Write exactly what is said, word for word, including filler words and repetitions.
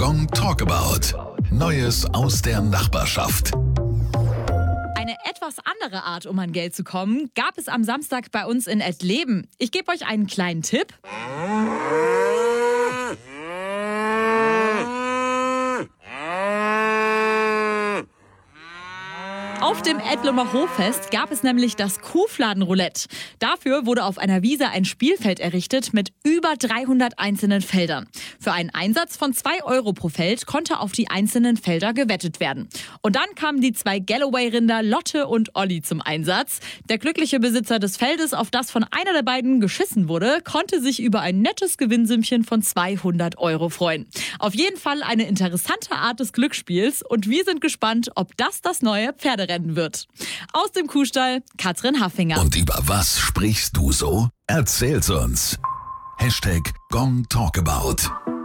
Gong Talkabout. Neues aus der Nachbarschaft. Eine etwas andere Art, um an Geld zu kommen, gab es am Samstag bei uns in Ettleben. Ich gebe euch einen kleinen Tipp. Auf dem Ettlumer Hoffest gab es nämlich das Kuhfladenroulette. Dafür wurde auf einer Wiese ein Spielfeld errichtet mit über dreihundert einzelnen Feldern. Für einen Einsatz von zwei Euro pro Feld konnte auf die einzelnen Felder gewettet werden. Und dann kamen die zwei Galloway-Rinder Lotte und Olli zum Einsatz. Der glückliche Besitzer des Feldes, auf das von einer der beiden geschissen wurde, konnte sich über ein nettes Gewinnsümmchen von zweihundert Euro freuen. Auf jeden Fall eine interessante Art des Glücksspiels und wir sind gespannt, ob das das neue Pferderennen wird. Aus dem Kuhstall, Katrin Haffinger. Und über was sprichst du so? Erzähl's uns. Hashtag Gong Talkabout.